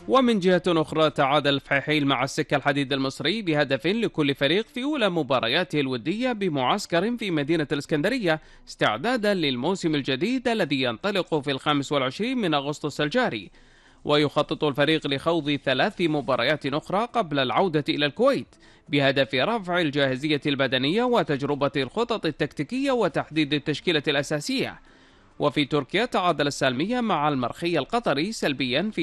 ومن جهة أخرى تعادل الفحيحيل مع السكة الحديد المصري بهدف لكل فريق في أولى مبارياته الودية بمعسكر في مدينة الإسكندرية استعدادا للموسم الجديد الذي ينطلق في 25 من أغسطس الجاري. ويخطط الفريق لخوض 3 مباريات أخرى قبل العودة إلى الكويت بهدف رفع الجاهزية البدنية وتجربة الخطط التكتيكية وتحديد التشكيلة الأساسية. وفي تركيا تعادل السالمية مع المرخي القطري سلبيا في